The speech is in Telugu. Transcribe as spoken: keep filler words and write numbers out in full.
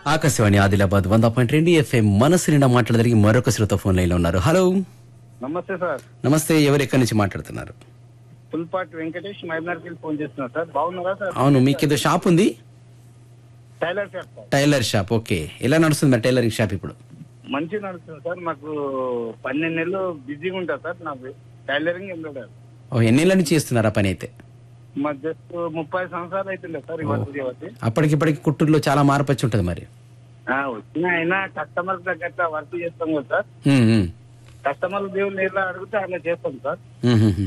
ఆకాశవాణి ఆదిలాబాద్ వంద పాయింట్ రెండు ఎఫ్ఎం మనసు నిండా మాట్లాడడానికి మరొక శ్రోత ఫోన్ లైన్ లో ఉన్నారు. హలో నమస్తే సార్. నమస్తే, ఎవరు ఎక్కడి నుంచి మాట్లాడుతున్నారు? పుల్పాటి వెంకటేష్ మైనార్కి ఫోన్ చేస్తున్నారు సార్. బాగున్నారా సార్? అవును, మీకు ఏదో షాప్ ఉంది, tailor shop sir. Tailor shop. Okay, ఎలా నడుస్తుంది మరి టైలరింగ్ షాప్ ఇప్పుడు? మంచిగా నడుస్తుంది సార్. మాకు పన్నెండు నెలలు బిజీగా ఉంటుంది సార్. నాకు టైలరింగ్ ఎంబ్రాయిడరీ. ఓ, ఎన్నేళ్ళ నుంచి చేస్తున్నారా పని అయితే? మా జస్ట్ ముప్పై సంవత్సరాలు అవుతుండే సార్ ఇవన్నీ వచ్చి. అప్పటికిప్పటికి కుట్టుల్లో చాలా మార్పు వచ్చి ఉంటుంది మరి. వచ్చిన అయినా కస్టమర్ దగ్గర వర్క్ చేస్తాం కదా సార్. ఉమ్, ఉమ్. కస్టమర్ దేవుళ్ళు ఎలా అడిగితే అలా చేస్తాం సార్. ఉమ్, ఉమ్.